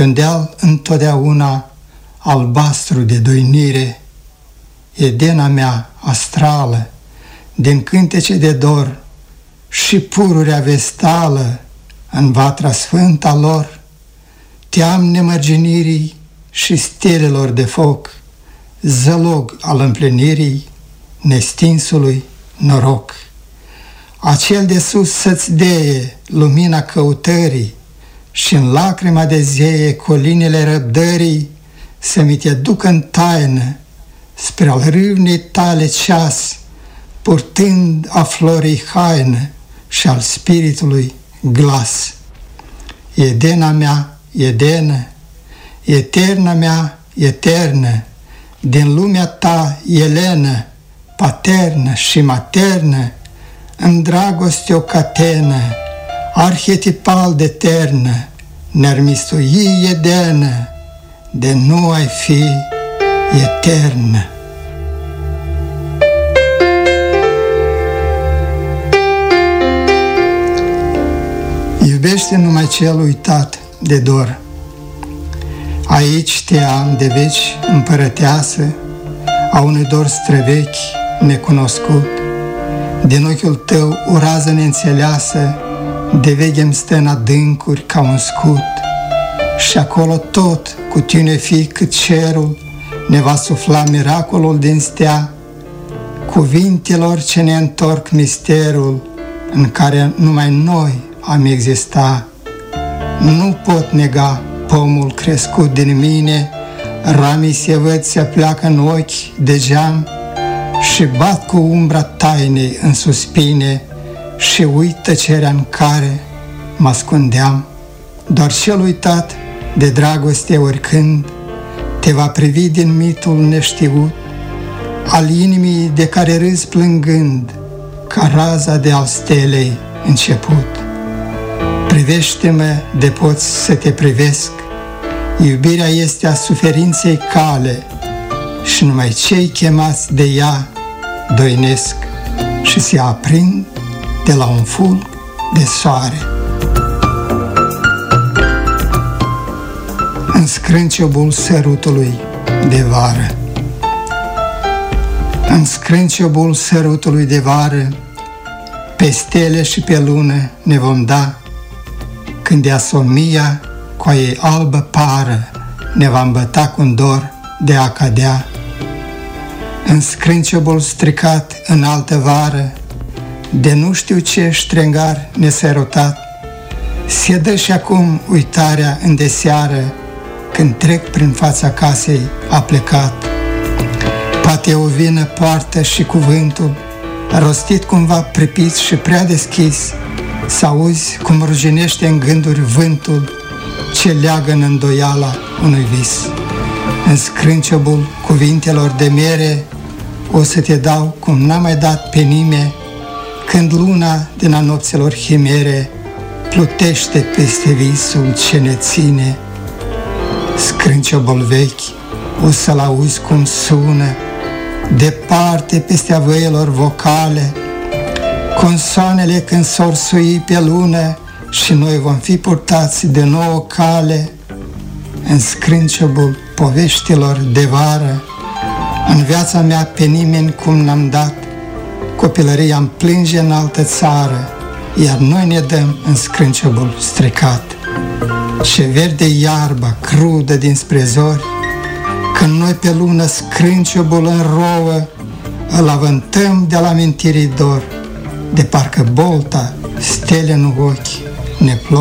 un deal întotdeauna albastru de doinire, Edena mea astrală, din cântece de dor și pururea vestală în vatra sfânta lor, team nemărginirii și stelelor de foc, zălog al împlinirii nestinsului noroc. Acel de sus să-ți deie lumina căutării și în lacrima de zeie colinele răbdării să-mi te duc în taină spre al râvnei tale ceas, purtând a florii haină și al spiritului glas. Edena mea, Edenă, eterna mea, eternă, din lumea ta, Elenă, paternă și maternă, în dragoste o catenă, arhetipal de eternă, ne-ar mistui Edenă, de nu ai fi eternă. Iubește numai cel uitat de dor. Aici te am de veci împărăteasă a unui dor străvechi necunoscut. Din ochiul tău o rază neînțeleasă de veghem stă în adâncuri ca un scut. Și acolo tot cu tine fi cât cerul ne va sufla miracolul din stea, cuvintelor ce ne întorc misterul în care numai noi am exista. Nu pot nega pomul crescut din mine, ramii se văd, se pleacă în ochi de geam și bat cu umbra tainei în suspine și uit tăcerea în care mă ascundeam. Doar cel uitat de dragoste oricând te va privi din mitul neștiut al inimii de care râzi plângând ca raza de al stelei început. Privește-mă de poți să te privesc, iubirea este a suferinței cale și numai cei chemați de ea doinesc și se aprind de la un fulg de soare. În scrânciobul sărutului de vară. În scrânciobul sărutului de vară, pe stele și pe lună ne vom da, când asomia cu a ei albă pară ne va îmbăta cu-n dor de a cădea. În scrânciobul stricat în altă vară, de nu știu ce ștrengar nesărutat, se dă și acum uitarea în deseară, când trec prin fața casei a plecat. Poate o vină poartă și cuvântul, rostit cumva pripit și prea deschis, să auzi cum ruginește în gânduri vântul ce leagă în îndoiala unui vis. În scrânciobul cuvintelor de mere o să te dau cum n-am mai dat pe nimeni, când luna din a nopților chimere plutește peste visul ce ne ține. Scrânciobul vechi o să-l auzi cum sună departe peste avăielor vocale, consoanele când s-or sui pe lună și noi vom fi purtați de nouă cale. În scrânciobul poveștilor de vară, în viața mea pe nimeni cum n-am dat, copilăria îmi plânge în altă țară, iar noi ne dăm în scrânciobul stricat. Ce verde iarba crudă dinspre zori, când noi pe lună scrânciobul înrouă, îl avântăm de la amintirii dor, de parcă bolta stele în ochi ne plouă.